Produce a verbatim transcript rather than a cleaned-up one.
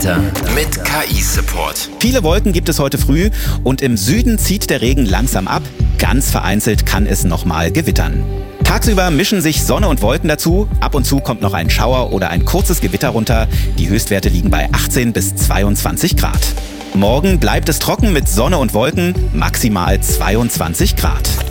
Wetter mit K I-Support. Viele Wolken gibt es heute früh und im Süden zieht der Regen langsam ab. Ganz vereinzelt kann es nochmal gewittern. Tagsüber mischen sich Sonne und Wolken dazu. Ab und zu kommt noch ein Schauer oder ein kurzes Gewitter runter. Die Höchstwerte liegen bei achtzehn bis zweiundzwanzig Grad. Morgen bleibt es trocken mit Sonne und Wolken, maximal zweiundzwanzig Grad.